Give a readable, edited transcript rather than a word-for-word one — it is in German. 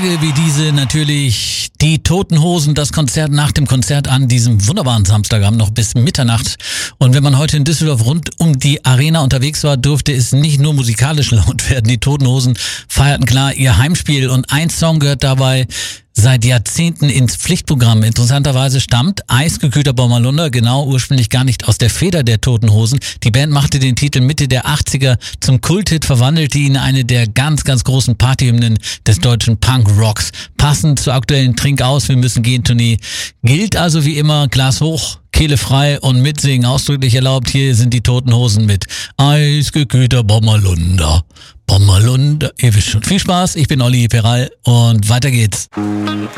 Tage wie diese natürlich die Toten Hosen, das Konzert nach dem Konzert an diesem wunderbaren Samstagabend noch bis Mitternacht. Und wenn man heute in Düsseldorf rund um die Arena unterwegs war, durfte es nicht nur musikalisch laut werden. Die Toten Hosen feierten klar ihr Heimspiel und ein Song gehört dabei seit Jahrzehnten ins Pflichtprogramm. Interessanterweise stammt Eisgekühlter Bommerlunder genau ursprünglich gar nicht aus der Feder der Toten Hosen. Die Band machte den Titel Mitte der 80er zum Kulthit, verwandelte ihn in eine der ganz, ganz großen Partyhymnen des deutschen Punk-Rocks. Passend zur aktuellen Trink aus, wir müssen gehen Tournee gilt also wie immer Glas hoch, Kehle frei und mitsingen ausdrücklich erlaubt. Hier sind die Toten Hosen mit Eisgekühlter Bommerlunder. Bommerlunder, ihr wisst schon. Viel Spaß, ich bin Olli Peral und weiter geht's.